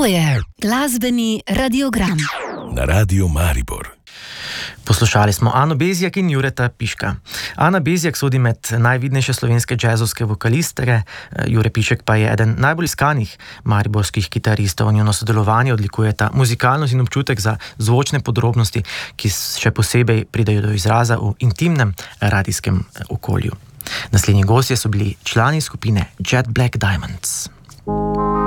To je glasbeni radiogram na Radiu Maribor. Poslušali smo Ano Bezjak in Jureta Piška. Ana Bezjak sodi med najvidnejše slovenske džezovske vokalistere, Jure Pišek pa je eden najbolj iskanih mariborskih kitaristov. Njuno sodelovanje odlikujeta muzikalnost in občutek za zvočne podrobnosti, ki še posebej pridejo do izraza v intimnem radijskem okolju. Naslednji gostje so bili člani skupine Jet Black Diamonds.